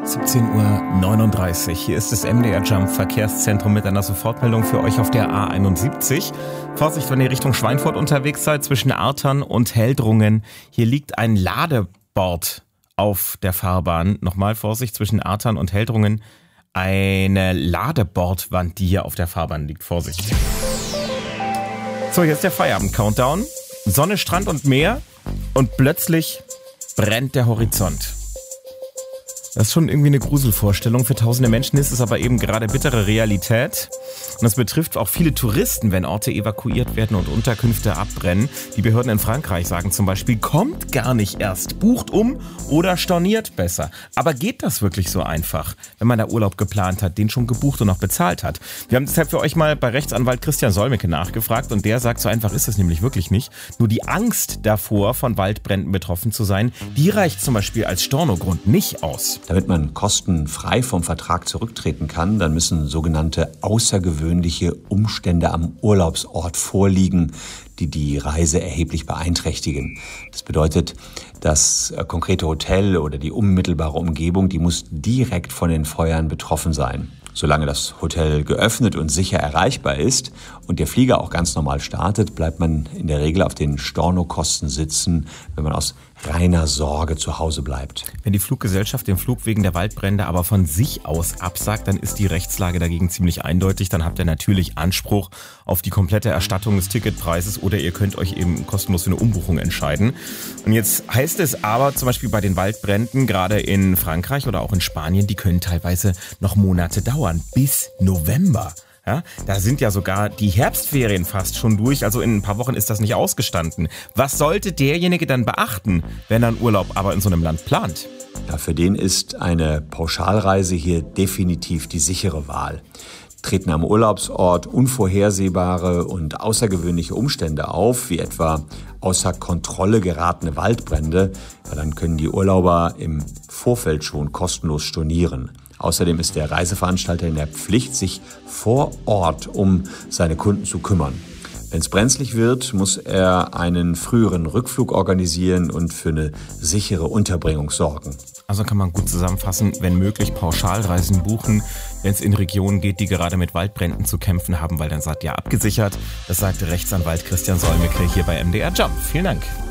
17:39 Uhr. Hier ist das MDR Jump Verkehrszentrum mit einer Sofortmeldung für euch auf der A71. Vorsicht, wenn ihr Richtung Schweinfurt unterwegs seid, zwischen Artern und Heldrungen. Hier liegt ein Ladebord auf der Fahrbahn. Nochmal Vorsicht, zwischen Artern und Heldrungen. Eine Ladebordwand, die hier auf der Fahrbahn liegt. Vorsicht. So, hier ist der Feierabend-Countdown. Sonne, Strand und Meer. Und plötzlich brennt der Horizont. Das ist schon irgendwie eine Gruselvorstellung. Für tausende Menschen ist es aber eben gerade bittere Realität. Und das betrifft auch viele Touristen, wenn Orte evakuiert werden und Unterkünfte abbrennen. Die Behörden in Frankreich sagen zum Beispiel, kommt gar nicht erst, bucht um oder storniert besser. Aber geht das wirklich so einfach, wenn man da Urlaub geplant hat, den schon gebucht und noch bezahlt hat? Wir haben deshalb für euch mal bei Rechtsanwalt Christian Solmecke nachgefragt und der sagt, so einfach ist es nämlich wirklich nicht. Nur die Angst davor, von Waldbränden betroffen zu sein, die reicht zum Beispiel als Stornogrund nicht aus. Damit man kostenfrei vom Vertrag zurücktreten kann, dann müssen sogenannte außergewöhnliche Umstände am Urlaubsort vorliegen, die die Reise erheblich beeinträchtigen. Das bedeutet, das konkrete Hotel oder die unmittelbare Umgebung, die muss direkt von den Feuern betroffen sein. Solange das Hotel geöffnet und sicher erreichbar ist und der Flieger auch ganz normal startet, bleibt man in der Regel auf den Stornokosten sitzen, wenn man aus reiner Sorge zu Hause bleibt. Wenn die Fluggesellschaft den Flug wegen der Waldbrände aber von sich aus absagt, dann ist die Rechtslage dagegen ziemlich eindeutig. Dann habt ihr natürlich Anspruch auf die komplette Erstattung des Ticketpreises oder ihr könnt euch eben kostenlos für eine Umbuchung entscheiden. Und jetzt heißt es aber zum Beispiel bei den Waldbränden, gerade in Frankreich oder auch in Spanien, die können teilweise noch Monate dauern, bis November. Ja, da sind ja sogar die Herbstferien fast schon durch, also in ein paar Wochen ist das nicht ausgestanden. Was sollte derjenige dann beachten, wenn er einen Urlaub aber in so einem Land plant? Ja, für den ist eine Pauschalreise hier definitiv die sichere Wahl. Treten am Urlaubsort unvorhersehbare und außergewöhnliche Umstände auf, wie etwa außer Kontrolle geratene Waldbrände, ja, dann können die Urlauber im Vorfeld schon kostenlos stornieren. Außerdem ist der Reiseveranstalter in der Pflicht, sich vor Ort um seine Kunden zu kümmern. Wenn es brenzlig wird, muss er einen früheren Rückflug organisieren und für eine sichere Unterbringung sorgen. Also kann man gut zusammenfassen, wenn möglich Pauschalreisen buchen, wenn es in Regionen geht, die gerade mit Waldbränden zu kämpfen haben, weil dann seid ihr abgesichert. Das sagte Rechtsanwalt Christian Solmecke hier bei MDR Jump. Vielen Dank.